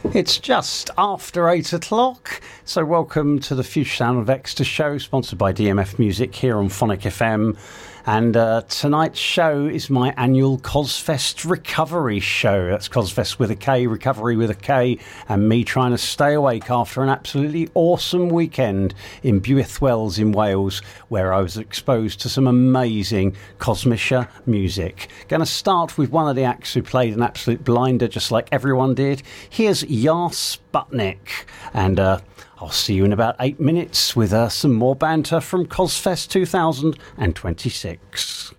It's just after 8 o'clock, so welcome to the Future Sound of Exeter show, sponsored by DMF Music here on Phonic FM. And tonight's show is my annual Cosfest recovery show. That's Cosfest with a K, recovery with a K, and me trying to stay awake after an absolutely awesome weekend in Buith Wells in Wales, where I was exposed to some amazing Cosmisha music. Going to start with one of the acts who played an absolute blinder, just like everyone did. Here's Yar Sputnik, and I'll see you in about 8 minutes with some more banter from Cosfest 2026.